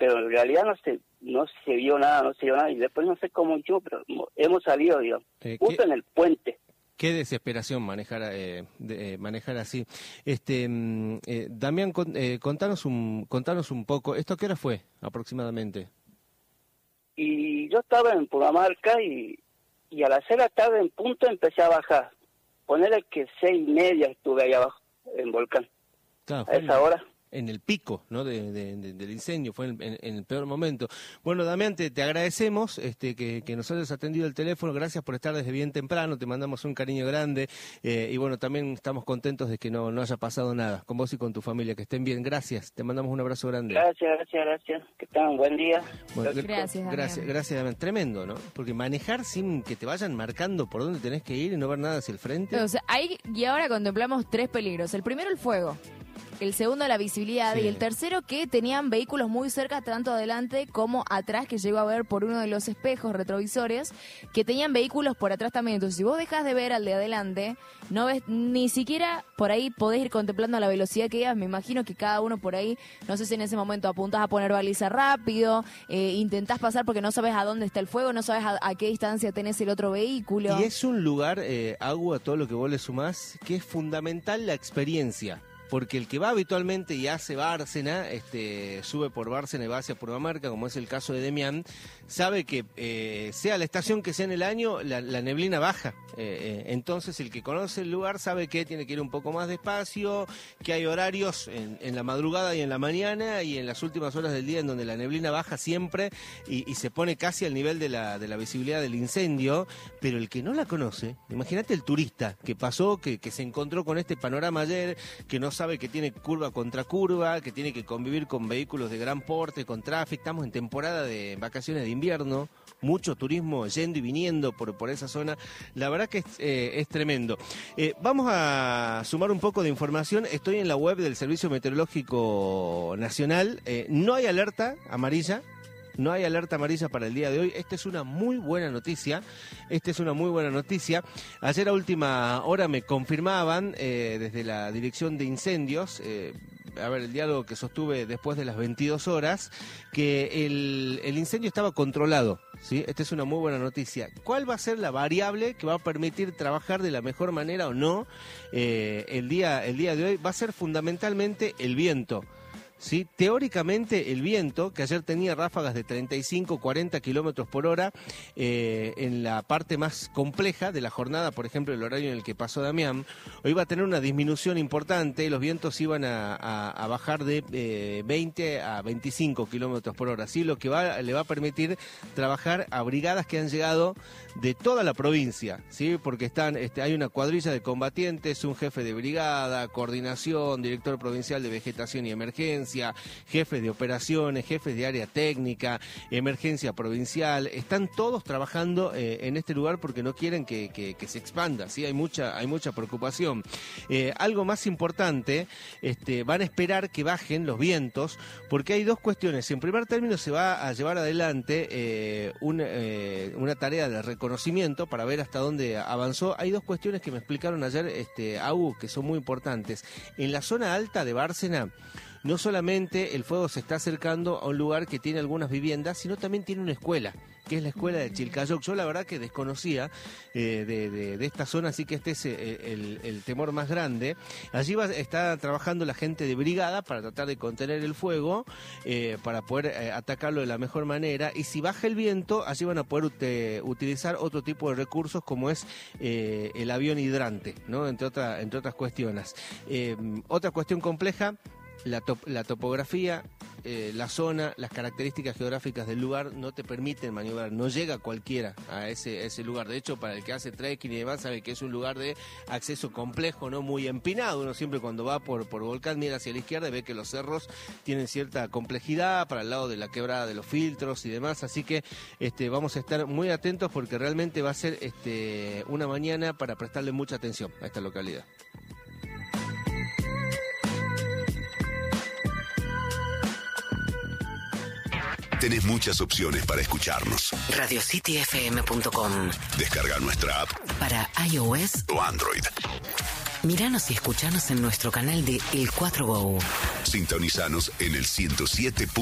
pero en realidad no se vio nada, y después no sé cómo hicimos, pero hemos salido, digamos, justo en el puente. Qué desesperación manejar así. Damián, contanos un poco, ¿esto a qué hora fue aproximadamente? Y yo estaba en Purmamarca y a las 6 de la tarde en punto empecé a bajar. Ponerle que 6:30 estuve ahí abajo, en Volcán, claro, a esa hora. En el pico, ¿no? del incendio, fue en el peor momento. Bueno, Damián, te agradecemos que nos hayas atendido el teléfono, gracias por estar desde bien temprano, te mandamos un cariño grande, y bueno, también estamos contentos de que no haya pasado nada, con vos y con tu familia, que estén bien, gracias, te mandamos un abrazo grande. Gracias, que tengan un buen día. Bueno, Gracias, Damián, tremendo, ¿no? Porque manejar sin que te vayan marcando por dónde tenés que ir y no ver nada hacia el frente. O sea, y ahora contemplamos 3 peligros, el primero el fuego, el segundo la visibilidad, y el tercero que tenían vehículos muy cerca, tanto adelante como atrás, que llegó a ver por uno de los espejos retrovisores, que tenían vehículos por atrás también. Entonces, si vos dejas de ver al de adelante, no ves ni siquiera, por ahí podés ir contemplando la velocidad que ibas. Me imagino que cada uno por ahí, no sé si en ese momento apuntás a poner baliza rápido, intentás pasar porque no sabes a dónde está el fuego, no sabes a qué distancia tenés el otro vehículo. Y es un lugar, Agu, a todo lo que vos le sumás, que es fundamental la experiencia. Porque el que va habitualmente y hace Bárcena, sube por Bárcena y va hacia Purmamarca, como es el caso de Damián, sabe que sea la estación que sea en el año, la neblina baja. Entonces el que conoce el lugar sabe que tiene que ir un poco más despacio, que hay horarios en la madrugada y en la mañana y en las últimas horas del día en donde la neblina baja siempre y se pone casi al nivel de la visibilidad del incendio. Pero el que no la conoce, imagínate el turista que pasó, que se encontró con este panorama ayer, que no sabe que tiene curva contra curva, que tiene que convivir con vehículos de gran porte, con tráfico. Estamos en temporada de vacaciones de invierno, mucho turismo yendo y viniendo por esa zona. La verdad que es tremendo. Vamos a sumar un poco de información. Estoy en la web del Servicio Meteorológico Nacional. No hay alerta amarilla. No hay alerta amarilla para el día de hoy. Esta es una muy buena noticia. Ayer a última hora me confirmaban desde la Dirección de Incendios, el diálogo que sostuve después de las 22 horas, que el incendio estaba controlado. ¿Sí? Esta es una muy buena noticia. ¿Cuál va a ser la variable que va a permitir trabajar de la mejor manera o no el día de hoy? Va a ser fundamentalmente el viento. ¿Sí? Teóricamente el viento, que ayer tenía ráfagas de 35-40 kilómetros por hora, en la parte más compleja de la jornada, por ejemplo el horario en el que pasó Damián, hoy va a tener una disminución importante. Los vientos iban a bajar de 20 a 25 kilómetros por hora, ¿sí? Lo que le va a permitir trabajar a brigadas que han llegado de toda la provincia, ¿sí? Porque hay una cuadrilla de combatientes, un jefe de brigada, coordinación, director provincial de vegetación y emergencia, jefes de operaciones, jefes de área técnica, emergencia provincial. Están todos trabajando en este lugar porque no quieren que se expanda, ¿sí? Hay mucha preocupación. Algo más importante, van a esperar que bajen los vientos, porque hay dos cuestiones. En primer término, se va a llevar adelante una tarea de reconocimiento para ver hasta dónde avanzó. Hay dos cuestiones que me explicaron ayer, Agu, que son muy importantes. En la zona alta de Bárcena, no solamente el fuego se está acercando a un lugar que tiene algunas viviendas, sino también tiene una escuela, que es la escuela de Chilcayoc. Yo la verdad que desconocía de esta zona, así que este es el temor más grande. Allí está trabajando la gente de brigada para tratar de contener el fuego, para poder atacarlo de la mejor manera. Y si baja el viento, allí van a poder utilizar otro tipo de recursos, como es el avión hidrante, ¿no? Entre otras cuestiones. Otra cuestión compleja: la topografía, la zona, las características geográficas del lugar no te permiten maniobrar, no llega cualquiera a ese lugar. De hecho, para el que hace trekking y demás, sabe que es un lugar de acceso complejo, no muy empinado. Uno siempre cuando va por Volcán mira hacia la izquierda y ve que los cerros tienen cierta complejidad para el lado de la quebrada de los filtros y demás, así que vamos a estar muy atentos, porque realmente va a ser una mañana para prestarle mucha atención a esta localidad. Tenés muchas opciones para escucharnos. RadioCityFM.com. Descarga nuestra app para iOS o Android. Míranos y escuchanos en nuestro canal de El 4Go. Sintonizanos en el 107.